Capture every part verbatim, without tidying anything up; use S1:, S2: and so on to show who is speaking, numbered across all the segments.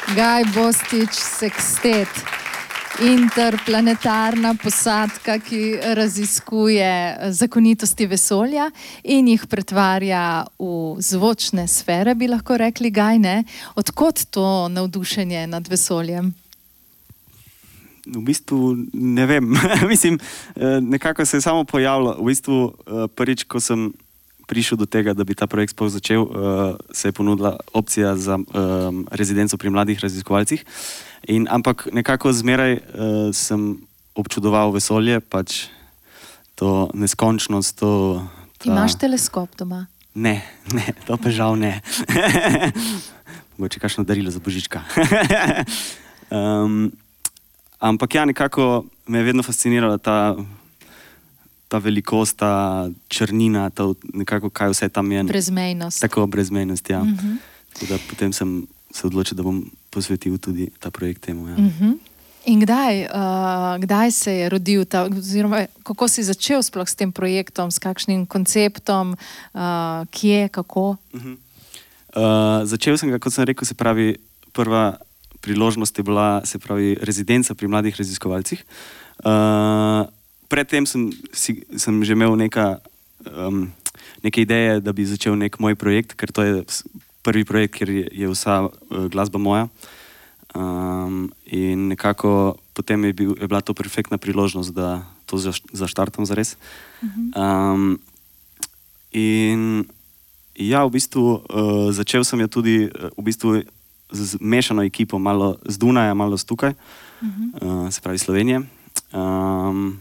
S1: Gaj Bostič Sextet, interplanetarna posadka, ki raziskuje zakonitosti vesolja in jih pretvarja v zvočne sfere, bi lahko rekli, Gaj, ne? Odkot to navdušenje nad vesoljem?
S2: V bistvu ne vem. Mislim, nekako se je samo pojavilo. V bistvu prvič, ko sem prišel do tega, da bi ta projekt sploh začel, uh, se je ponudila opcija za um, rezidenco pri mladih raziskovalcih. In, ampak nekako zmeraj uh, sem občudoval vesolje, pač to neskončnost. To, ta...
S1: Imaš teleskop doma?
S2: Ne, ne, to pa žal ne. Mogoče kakšno darilo za Božička. um, ampak ja, nekako me je vedno fascinirala ta ta velikost, ta črnina, ta nekako, kaj vse tam je.
S1: Brezmejnost.
S2: Tako, brezmejnost, ja.
S1: Uh-huh.
S2: Tako da potem sem se odločil, da bom posvetil tudi ta projekt temu, ja.
S1: Uh-huh. In kdaj, uh, kdaj se je rodil ta, oziroma kako si začel sploh s tem projektom, s kakšnim konceptom, uh, kje, kako?
S2: Uh-huh. Uh, začel sem ga, kot sem rekel, se pravi, prva priložnost je bila, se pravi, rezidenca pri mladih raziskovalcih. Uh, Predtem sem, si, sem že imel neka, um, neke ideje, da bi začel nek moj projekt, ker to je prvi projekt, kjer je, je vsa uh, glasba moja. Um, in nekako potem je, bil, je bila to perfektna priložnost, da to zaš, zaštartam zares. Uh-huh. Um, in ja, v bistvu uh, začel sem jo tudi uh, v bistvu z mešano ekipo, malo z Dunaja, malo z tukaj, uh-huh. uh, se pravi Slovenije. Um,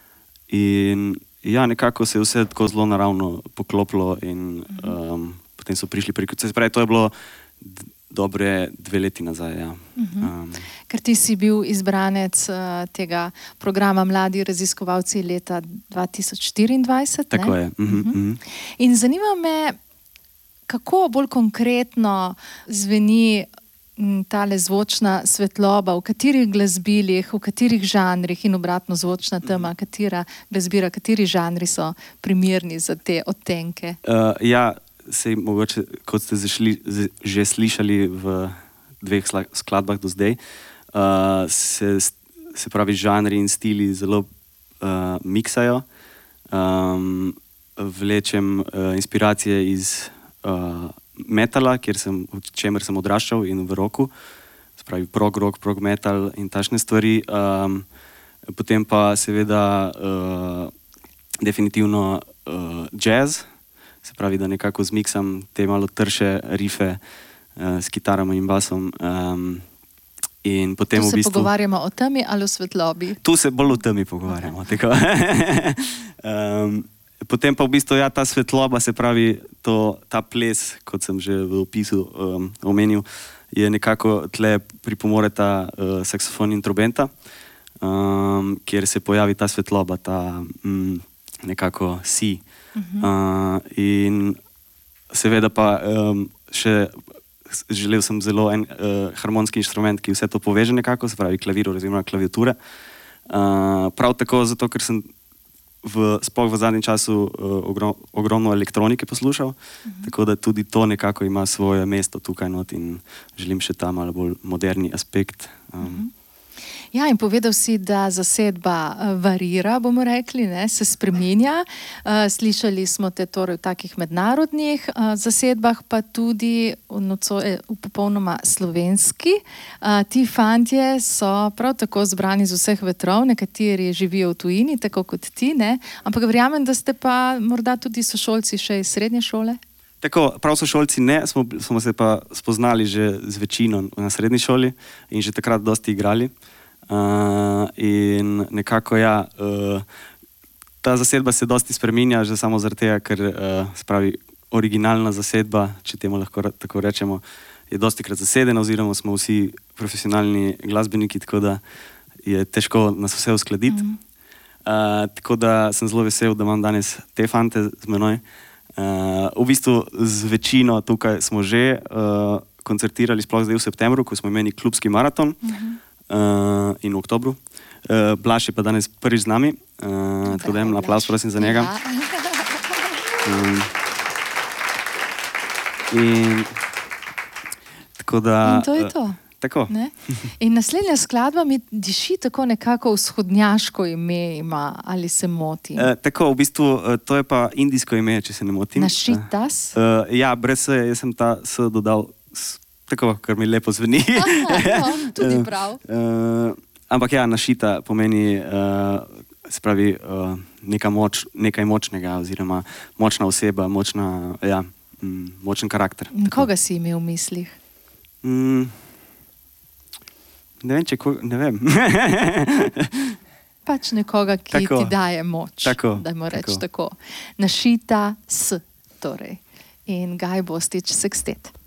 S2: In ja, nekako se je vse tako zelo naravno poklopilo in um, potem so prišli preko. Se pravi, to je bilo d- dobre dve leti nazaj, ja. Um,
S1: Ker ti si bil izbranec uh, tega programa Mladi raziskovalci leta dva tisoč štiriindvajset,
S2: tako
S1: ne?
S2: je. Mhm,
S1: Uh-huh.
S2: mhm.
S1: In zanima me, kako bolj konkretno zveni tale zvočna svetloba, v katerih glasbilih, v katerih žanrih in obratno zvočna tema, katera glasbira, kateri žanri so primerni za te odtenke?
S2: Uh, ja, sej mogoče, kot ste zašli, z, že slišali v dveh sla, skladbah do zdaj, uh, se, se pravi žanri in stili zelo uh, miksajo. Um, vlečem uh, inspiracije iz uh, metala, kjer sem, v čemer sem odraščal in v roku, spravi prog rock, prog metal in tašne stvari. Um, potem pa seveda uh, definitivno uh, jazz, se pravi, da nekako zmiksam te malo trše rife uh, s kitarama in basom. Um, in potem
S1: tu se
S2: v bistvu,
S1: pogovarjamo o temi ali o svetlobi?
S2: Tu se bolj o temi pogovarjamo. Okay. um, Potem pa v bistvu ja, ta svetloba, se pravi, to, ta ples, kot sem že v opisu um, omenil, je nekako tle pripomore ta uh, saksofon in trobenta, um, kjer se pojavi ta svetloba, ta um, nekako si. Uh-huh. Uh, in seveda pa um, še želel sem zelo en uh, harmonski inštrument, ki vse to poveže nekako, se pravi klavir oziroma klaviature. Uh, prav tako zato, ker sem V, sploh v zadnjem času uh, ogrom, ogromno elektronike poslušal, uh-huh. tako da tudi to nekako ima svoje mesto tukaj not in želim še ta malo bolj moderni aspekt. Um.
S1: Uh-huh. Ja, in povedal si, da zasedba varira, bomo rekli, ne, se spreminja. Uh, slišali smo te torej v takih mednarodnih uh, zasedbah, pa tudi v, noco, eh, v popolnoma slovenski. Uh, ti fantje so prav tako zbrani z vseh vetrov, nekateri živijo v tujini, tako kot ti, ne? Ampak verjamem, da ste pa morda tudi sošolci še iz srednje šole?
S2: Tako, prav sošolci ne, smo, smo se pa spoznali že z večino na srednji šoli in že takrat dosti igrali. Uh, in nekako ja, uh, ta zasedba se dosti spreminja že samo zaradi tega, ker uh, spravi originalna zasedba, če temu lahko tako rečemo, je dosti krat zasedena oziroma smo vsi profesionalni glasbeniki, tako da je težko nas vse uskladiti. Mm. Uh, tako da sem zelo vesel, da imam danes te fante z menoj. Uh, v bistvu z večino tukaj smo že uh, koncertirali, sploh zdaj v septembru, ko smo imeli klubski maraton. Mm-hmm. Uh, in v oktobru. Uh, Blaž je pa danes prvič z nami, uh, tako da en aplavz prosim za njega. Ja. Um, in, tako da,
S1: in to je to.
S2: tako.
S1: Ne? In naslednja skladba mi diši tako nekako vzhodnjaško ime ima, ali se motim?
S2: Uh, tako, v bistvu, uh, to je pa indijsko ime, če se ne motim.
S1: Našitas?
S2: Uh, uh, ja, brez se, jaz sem ta S dodal, s, tako, kar mi lepo zveni.
S1: Aha, no, tudi prav.
S2: uh, ampak ja, našita pomeni, uh, se pravi, uh, neka moč, nekaj močnega, oziroma močna oseba, močna, ja, mm, močen karakter.
S1: Koga si imel v mislih?
S2: Mm, ne vem, če ko, ne vem.
S1: Pač nekoga, ki
S2: tako,
S1: ti daje moč,
S2: tako,
S1: dajmo reči
S2: tako.
S1: tako. Našita S, torej. In Gaj Bostič Sextet.